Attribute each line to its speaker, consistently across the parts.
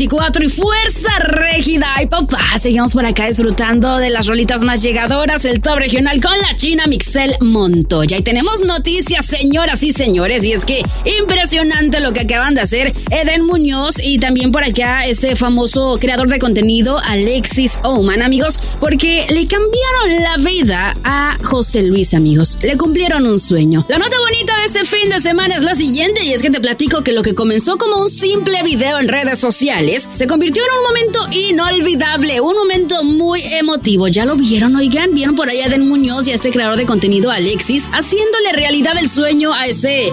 Speaker 1: 2024 y fuerza régida. Ay, papá, seguimos por acá disfrutando de las rolitas más llegadoras, el top regional con la china Mixel Montoya. Y tenemos noticias, señoras y señores, y es que impresionante lo que acaban de hacer Eden Muñoz y también por acá ese famoso creador de contenido Alexis Ohman, amigos, porque le cambiaron la vida a José Luis, amigos. Le cumplieron un sueño. La nota bonita de este fin de semana es la siguiente, y es que te platico que lo que comenzó como un simple video en redes sociales se convirtió en un momento inolvidable, un momento muy emotivo. ¿Ya lo vieron? Oigan, vieron por ahí a Eden Muñoz y a este creador de contenido Alexis haciéndole realidad el sueño a este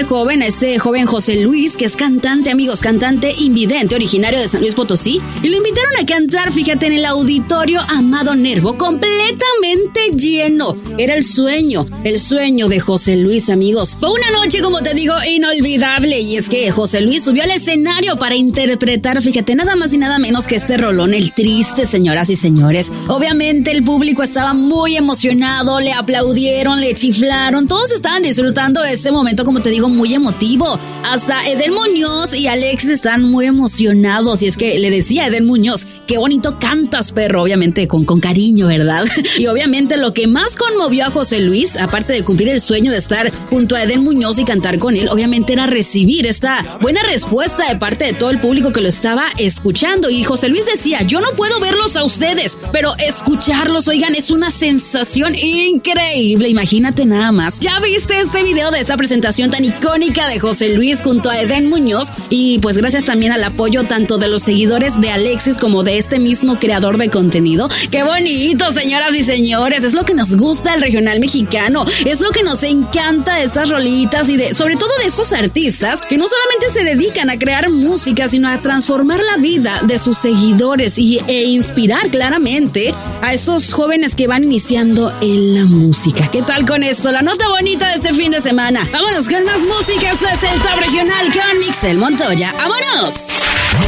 Speaker 1: joven José Luis, que es cantante, amigos, cantante invidente, originario de San Luis Potosí, y lo invitaron a cantar, fíjate, en el auditorio Amado Nervo, completamente lleno. Era el sueño de José Luis, amigos. Fue una noche, como te digo, inolvidable, y es que José Luis subió al escenario para interpretar, fíjate, nada más y nada menos que este rolón, El Triste, señoras y señores. Obviamente el público estaba muy emocionado, le aplaudieron, le chiflaron, todos estaban disfrutando de ese momento, como te digo, muy emotivo. Hasta Eden Muñoz y Alexis están muy emocionados, y es que le decía a Eden Muñoz, qué bonito cantas, perro, obviamente con cariño, ¿verdad? Y obviamente lo que más conmovió a José Luis, aparte de cumplir el sueño de estar junto a Eden Muñoz y cantar con él, obviamente era recibir esta buena respuesta de parte de todo el público que lo estaba escuchando. Y José Luis decía, yo no puedo verlos a ustedes, pero escucharlos, oigan, es una sensación increíble. Imagínate nada más. ¿Ya viste este video de esa presentación tan icónica de José Luis junto a Eden Muñoz? Y pues gracias también al apoyo tanto de los seguidores de Alexis como de este mismo creador de contenido. ¡Qué bonito, señoras y señores! Es lo que nos gusta del regional mexicano, es lo que nos encanta de estas rolitas y sobre todo de estos artistas que no solamente se dedican a crear música, sino a transformar la vida de sus seguidores e inspirar claramente a esos jóvenes que van iniciando en la música. ¿Qué tal con esto? La nota bonita de este fin de semana. Vámonos con más música. Esto es el top regional con Mixel Montoya. ¡Vámonos!